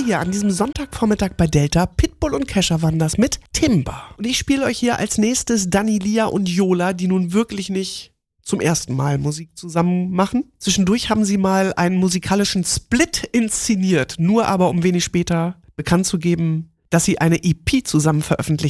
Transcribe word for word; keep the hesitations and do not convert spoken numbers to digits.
hier an diesem Sonntagvormittag bei Delta. Pitbull und Kesha waren das mit Timber. Und ich spiele euch hier als nächstes Dani, Lia und Yola, die nun wirklich nicht zum ersten Mal Musik zusammen machen. Zwischendurch haben sie mal einen musikalischen Split inszeniert, nur aber um wenig später bekannt zu geben, dass sie eine E P zusammen veröffentlicht